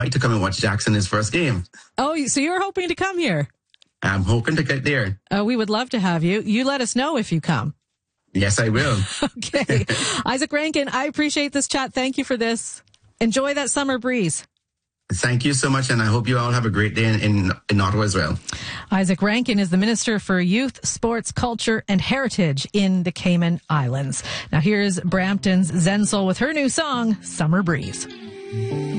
like to come and watch Jackson his first game. Oh, so you're hoping to come here? I'm hoping to get there. We would love to have you. You let us know if you come. Yes, I will. Okay. Isaac Rankin, I appreciate this chat. Thank you for this. Enjoy that summer breeze. Thank you so much, and I hope you all have a great day in Ottawa as well. Isaac Rankin is the Minister for Youth, Sports, Culture and Heritage in the Cayman Islands. Now here's Brampton's Zen Soul with her new song, Summer Breeze.